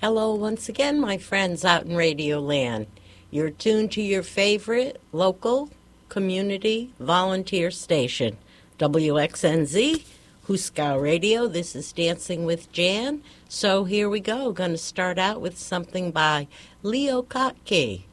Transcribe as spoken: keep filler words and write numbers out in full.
Hello once again, my friends out in Radio Land. You're tuned to your favorite local community volunteer station, W X N Z, Huskow Radio. This is Dancing with Jan. So here we go. Going to start out with something by Leo Kottke.